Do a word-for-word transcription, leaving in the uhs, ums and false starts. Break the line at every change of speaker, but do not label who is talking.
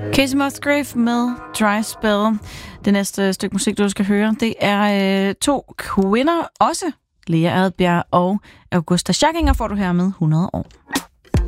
Kacey Musgrave med Dry Spell. Det næste stykke musik, du skal høre, det er øh, to kvinder, også Lea Adbjerg og Augusta Schackinger, får du her med hundrede år.